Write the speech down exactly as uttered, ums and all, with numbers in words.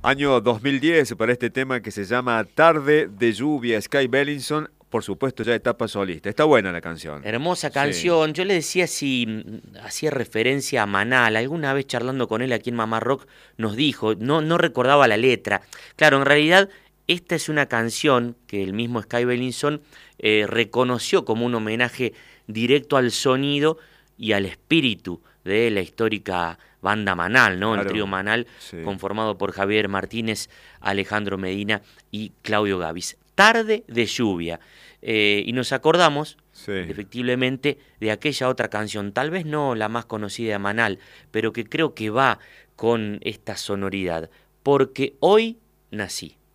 Año dos mil diez para este tema que se llama Tarde de Lluvia, Sky Bellinson, por supuesto ya etapa solista. Está buena la canción. Hermosa Sí. canción. Yo le decía si mm, hacía referencia a Manal. Alguna vez charlando con él aquí en Mamá Rock nos dijo, no, no recordaba la letra. Claro, en realidad esta es una canción que el mismo Sky Bellinson eh, reconoció como un homenaje directo al sonido y al espíritu de la histórica banda Manal, ¿no? El trío Claro, Manal, sí. conformado por Javier Martínez, Alejandro Medina y Claudio Gavis. Tarde de lluvia. Eh, y nos acordamos, Sí. efectivamente, de aquella otra canción, tal vez no la más conocida de Manal, pero que creo que va con esta sonoridad. Porque hoy nací.